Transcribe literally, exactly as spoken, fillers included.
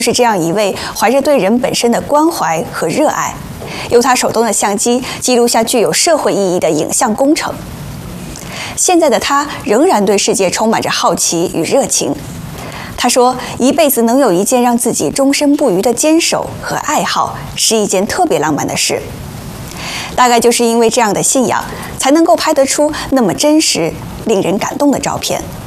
是这样一位怀着对人本身的关怀和热爱，用他手中的相机记录下具有社会意义的影像工程。现在的他仍然对世界充满着好奇与热情。他说，一辈子能有一件让自己终身不渝的坚守和爱好，是一件特别浪漫的事。大概就是因为这样的信仰，才能够拍得出那么真实、令人感动的照片。